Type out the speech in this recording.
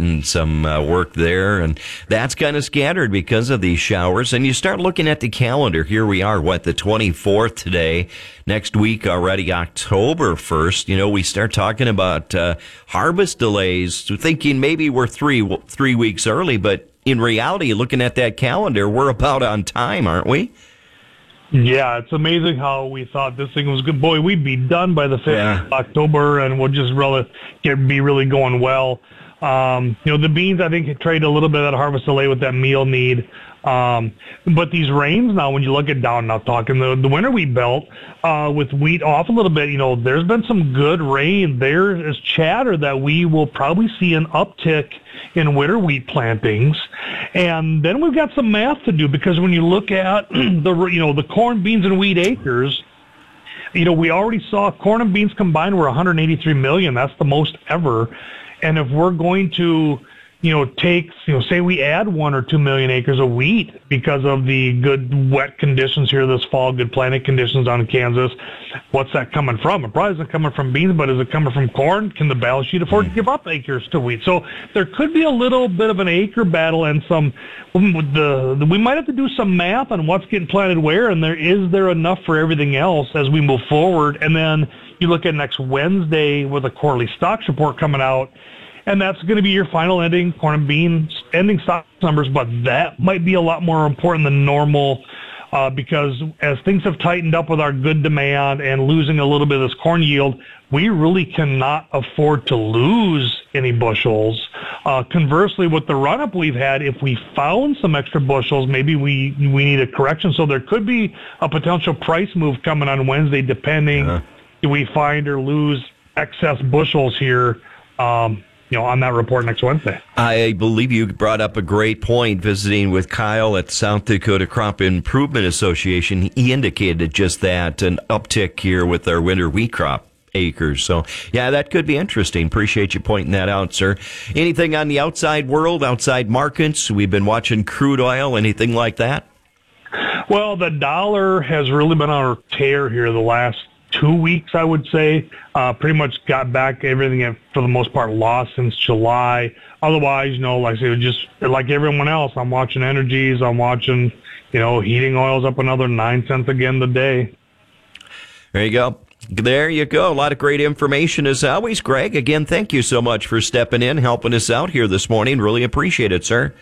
starting some work there, and that's kind of scattered because of these showers. And you start looking at the calendar. Here we are, the 24th today. Next week already, October 1st. We start talking about harvest delays, thinking maybe we're three weeks early, but in reality, looking at that calendar, we're about on time, aren't we? Yeah, it's amazing how we thought this thing was good. Boy, we'd be done by the 5th of October, and we'll just be really going well. The beans, I think, trade a little bit of that harvest delay with that meal need. But these rains now, when you look at down, now talking the winter wheat belt, with wheat off a little bit, there's been some good rain. There is chatter that we will probably see an uptick in winter wheat plantings. And then we've got some math to do, because when you look at the corn, beans, and wheat acres, we already saw corn and beans combined were 183 million. That's the most ever. And if we're going to say we add 1 or 2 million acres of wheat because of the good wet conditions here this fall, good planting conditions on Kansas, what's that coming from? It probably isn't coming from beans, but is it coming from corn? Can the balance sheet afford to give up acres to wheat? So there could be a little bit of an acre battle and we might have to do some math on what's getting planted where, and is there enough for everything else as we move forward? And then you look at next Wednesday with a quarterly stocks report coming out, and that's going to be your final ending corn and beans ending stock numbers, but that might be a lot more important than normal because as things have tightened up with our good demand and losing a little bit of this corn yield, we really cannot afford to lose any bushels. Conversely, with the run-up we've had, if we found some extra bushels, maybe we need a correction. So there could be a potential price move coming on Wednesday, depending do we find or lose excess bushels here on that report next Wednesday. I believe you brought up a great point visiting with Kyle at South Dakota Crop Improvement Association. He indicated just that, an uptick here with our winter wheat crop acres. So, yeah, that could be interesting. Appreciate you pointing that out, sir. Anything on the outside world, outside markets? We've been watching crude oil, anything like that? Well, the dollar has really been on a tear here the last 2 weeks, I would say. Pretty much got back everything for the most part lost since July. Otherwise, like I say, just like everyone else, I'm watching energies. I'm watching, heating oils up another 9 cents again today. There you go. There you go. A lot of great information as always. Greg, again, thank you so much for stepping in, helping us out here this morning. Really appreciate it, sir.